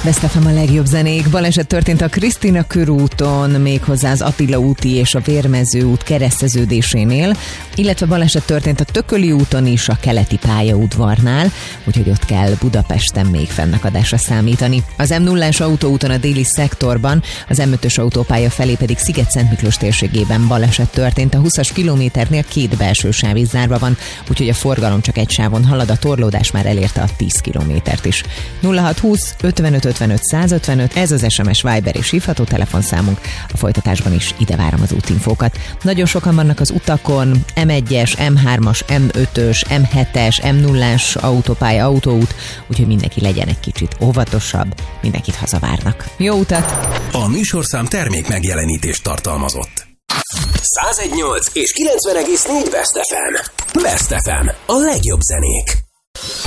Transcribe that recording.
Best FM a legjobb zenék. Baleset történt a Krisztina körúton, méghozzá az Attila úti és a Vérmező út kereszteződésénél, illetve baleset történt a Tököli úton is, a keleti pályaudvarnál, úgyhogy ott kell Budapesten még fennakadásra számítani. Az M0-as autóúton a déli szektorban, az M5-ös autópálya felé pedig Sziget-Szent Miklós térségében baleset történt. A 20-as kilométernél 2 belső sáv is zárva van, úgyhogy a forgalom csak egy sávon halad, a torlódás már elérte a 10 kilométert is. 0620 55 55 155, ez az SMS, Viber és hívható telefonszámunk. A folytatásban is ide várom az útinfókat. Nagyon sokan vannak az utakon, M1-es, M3-as, M5-ös, M7-es, M0-as autópálya, autóút, úgyhogy mindenki legyen egy kicsit óvatosabb, mindenkit hazavárnak. Jó utat! A műsorszám termék megjelenítést tartalmazott. 101.8 és 90.4 Best FM. Best FM. A legjobb zenék.